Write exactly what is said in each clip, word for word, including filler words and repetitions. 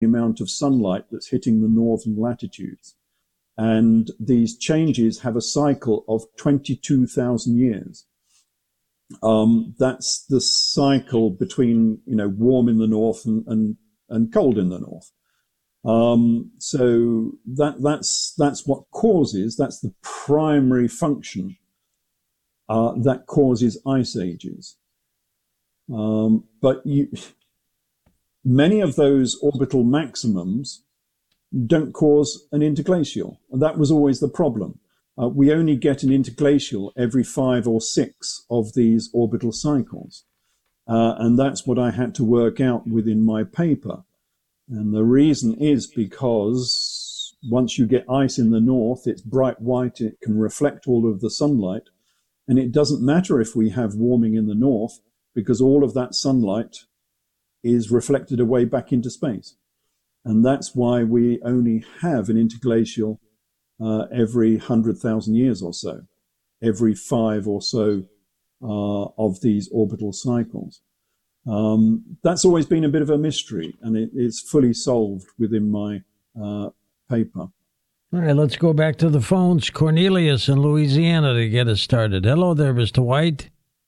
amount of sunlight that's hitting the northern latitudes. And these changes have a cycle of twenty-two thousand years. Um, that's the cycle between, you know, warm in the north and, and, and cold in the north. Um, so that, that's, that's what causes, that's the primary function, uh, that causes ice ages. Um, but you, many of those orbital maximums don't cause an interglacial. And that was always the problem. Uh, we only get an interglacial every five or six of these orbital cycles. Uh, and that's what I had to work out within my paper. And the reason is because once you get ice in the north, it's bright white, it can reflect all of the sunlight. And it doesn't matter if we have warming in the north, because all of that sunlight is reflected away back into space. And that's why we only have an interglacial uh, every one hundred thousand years or so, every five or so uh, of these orbital cycles. Um, that's always been a bit of a mystery, and it is fully solved within my uh, paper. All right, let's go back to the phones. Cornelius in Louisiana to get us started. Hello there, Mister White.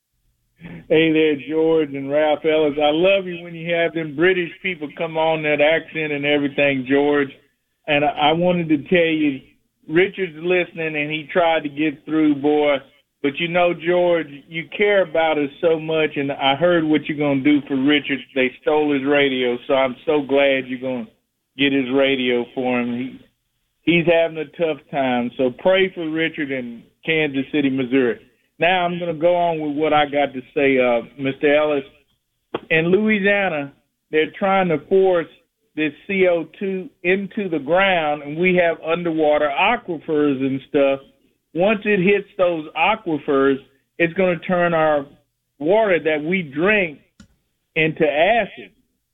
Hey there, George and Ralph Ellis. I love you when you have them British people come on, that accent and everything, George. And I, I wanted to tell you, Richard's listening, and he tried to get through, boy. But you know, George, you care about us so much, and I heard what you're going to do for Richard. They stole his radio, so I'm so glad you're going to get his radio for him. He, he's having a tough time, so pray for Richard in Kansas City, Missouri. Now I'm going to go on with what I got to say, uh, Mister Ellis. In Louisiana, they're trying to force this C O two into the ground, and we have underwater aquifers and stuff. Once it hits those aquifers, it's going to turn our water that we drink into acid.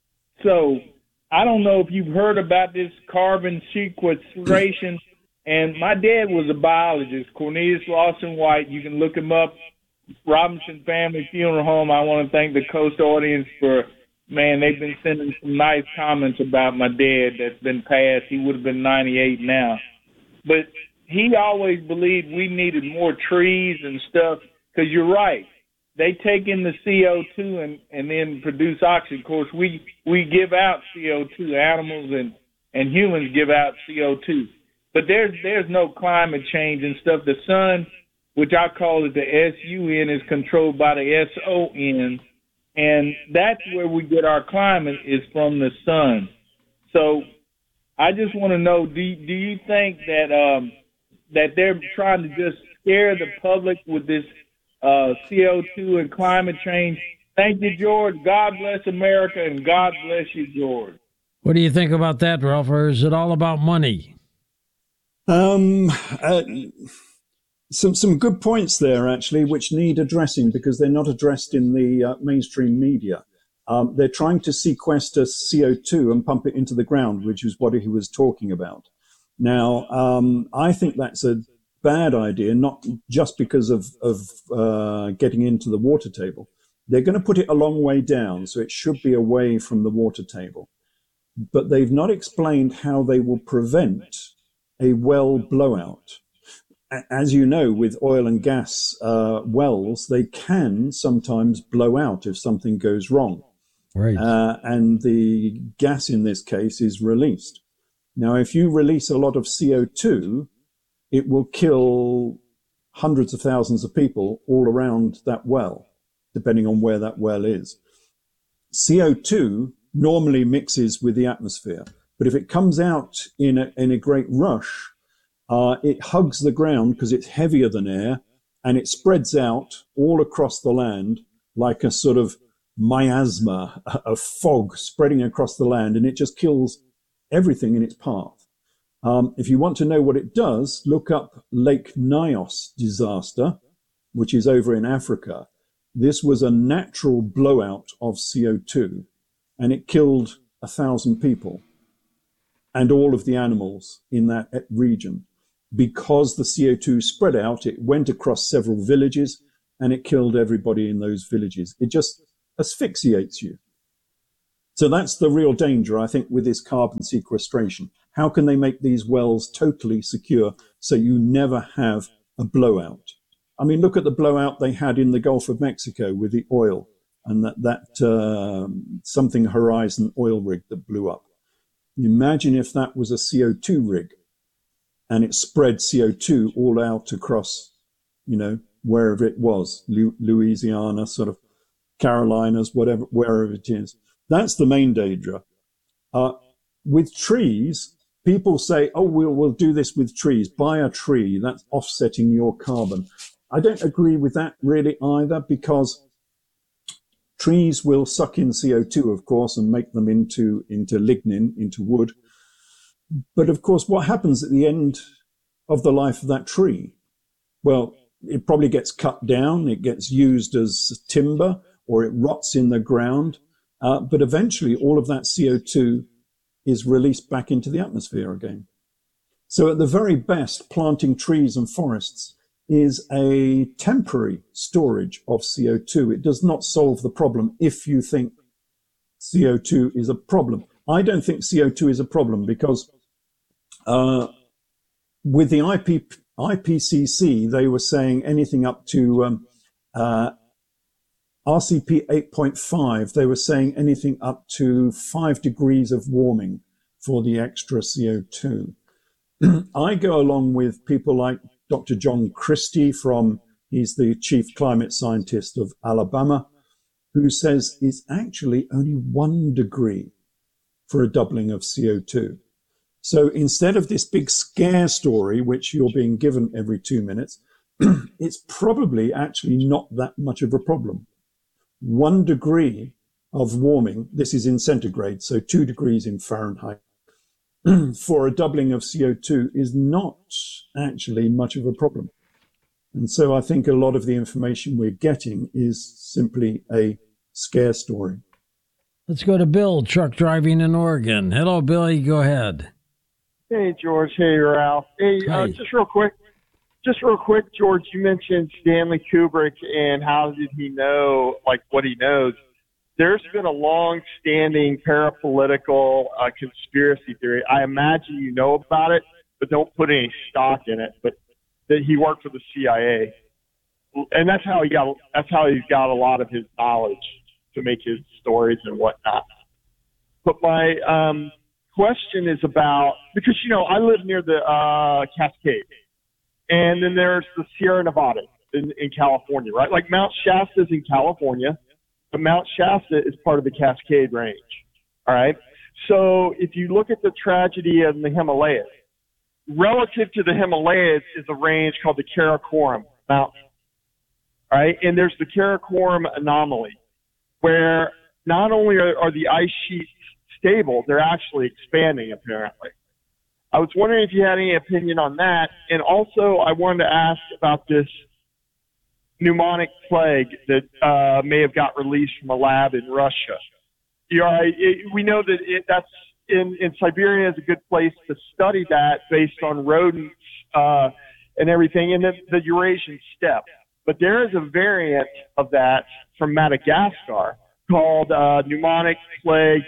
So I don't know if you've heard about this carbon sequestration. And my dad was a biologist, Cornelius Lawson White. You can look him up, Robinson Family Funeral Home. I want to thank the Coast audience for, man, they've been sending some nice comments about my dad that's been passed. He would have been ninety-eight now. But he always believed we needed more trees and stuff, because you're right. They take in the C O two and, and then produce oxygen. Of course, we, we give out C O two. Animals and, and humans give out C O two. But there's there's no climate change and stuff. The sun, which I call it the S U N, is controlled by the S O N, and that's where we get our climate, is from the sun. So I just want to know, do do you think that um, that they're trying to just scare the public with this uh, C O two and climate change? Thank you, George. God bless America, and God bless you, George. What do you think about that, Ralph, or is it all about money? Um, uh, some some good points there, actually, which need addressing because they're not addressed in the uh, mainstream media. Um, they're trying to sequester C O two and pump it into the ground, which is what he was talking about. Now, um, I think that's a bad idea, not just because of, of uh, getting into the water table. They're going to put it a long way down, so it should be away from the water table. But they've not explained how they will prevent a well blowout. As you know, with oil and gas uh, wells, they can sometimes blow out if something goes wrong. Right. Uh, and the gas in this case is released. Now, if you release a lot of C O two, it will kill hundreds of thousands of people all around that well, depending on where that well is. C O two normally mixes with the atmosphere. But if it comes out in a, in a great rush, uh, it hugs the ground because it's heavier than air, and it spreads out all across the land like a sort of miasma, a, a fog spreading across the land, and it just kills everything in its path. Um, if you want to know what it does, look up Lake Nyos disaster, which is over in Africa. This was a natural blowout of C O two, and it killed a thousand people and all of the animals in that region. Because the C O two spread out, it went across several villages and it killed everybody in those villages. It just asphyxiates you. So that's the real danger, I think, with this carbon sequestration. How can they make these wells totally secure so you never have a blowout? I mean, look at the blowout they had in the Gulf of Mexico with the oil and that, that um, something Horizon oil rig that blew up. Imagine if that was a C O two rig and it spread C O two all out across, you know, wherever it was, Lu- Louisiana, sort of Carolinas, whatever, wherever it is. That's the main danger. Uh, with trees, people say, oh, we'll, we'll do this with trees. Buy a tree. That's offsetting your carbon. I don't agree with that really either, because trees will suck in C O two, of course, and make them into, into lignin, into wood. But of course, what happens at the end of the life of that tree? Well, it probably gets cut down, it gets used as timber, or it rots in the ground. Uh, but eventually all of that C O two is released back into the atmosphere again. So at the very best, planting trees and forests is a temporary storage of C O two. It does not solve the problem if you think C O two is a problem. I don't think C O two is a problem because uh, with the I P, I P C C, they were saying anything up to um, uh, R C P eight point five, they were saying anything up to five degrees of warming for the extra C O two. I go along with people like Doctor John Christie from, he's the chief climate scientist of Alabama, who says it's actually only one degree for a doubling of C O two. So instead of this big scare story, which you're being given every two minutes, it's probably actually not that much of a problem. One degree of warming, this is in centigrade, so two degrees in Fahrenheit, for a doubling of C O two is not actually much of a problem. And so I think a lot of the information we're getting is simply a scare story. Let's go to Bill, truck driving in Oregon. Hello, Billy, go ahead. Hey, George. Hey, Ralph. Hey, uh, just real quick. Just real quick, George, you mentioned Stanley Kubrick and how did he know, like, what he knows. There's been a long-standing parapolitical uh, conspiracy theory. I imagine you know about it, but don't put any stock in it. But that he worked for the C I A, and that's how he got. That's how he got a lot of his knowledge to make his stories and whatnot. But my um, question is about, because you know I live near the uh, Cascade, and then there's the Sierra Nevada in, in California, right? Like Mount Shasta is in California. But Mount Shasta is part of the Cascade Range, all right? So if you look at the tragedy in the Himalayas, relative to the Himalayas is a range called the Karakoram Mountain, all right? And there's the Karakoram anomaly, where not only are, are the ice sheets stable, they're actually expanding, apparently. I was wondering if you had any opinion on that. And also I wanted to ask about this pneumonic plague that uh, may have got released from a lab in Russia. You know, it, we know that it, that's in, in Siberia is a good place to study that based on rodents uh, and everything, and the, the Eurasian steppe. But there is a variant of that from Madagascar called uh, pneumonic plague.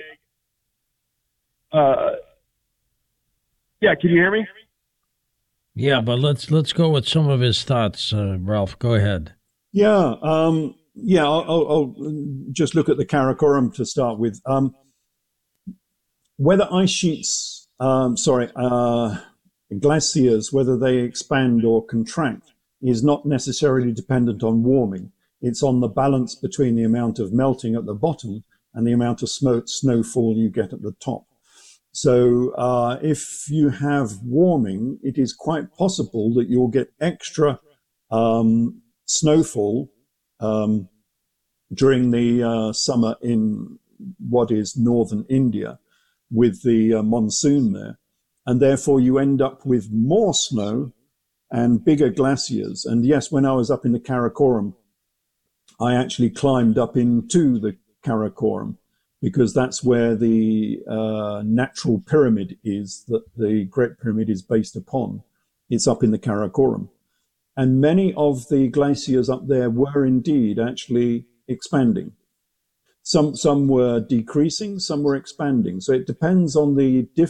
Uh, yeah, can you hear me? Yeah, but let's let's go with some of his thoughts, uh, Ralph. Go ahead. Yeah, um, yeah. I'll, I'll, I'll just look at the Karakoram to start with. Um, whether ice sheets, um, sorry, uh, glaciers, whether they expand or contract, is not necessarily dependent on warming. It's on the balance between the amount of melting at the bottom and the amount of snow, snowfall you get at the top. So uh, if you have warming, it is quite possible that you'll get extra um, snowfall um, during the uh, summer in what is northern India with the uh, monsoon there. And therefore you end up with more snow and bigger glaciers. And yes, when I was up in the Karakoram, I actually climbed up into the Karakoram, because that's where the uh, natural pyramid is that the Great Pyramid is based upon. It's up in the Karakoram. And many of the glaciers up there were indeed actually expanding. some some were decreasing, some were expanding. So it depends on the different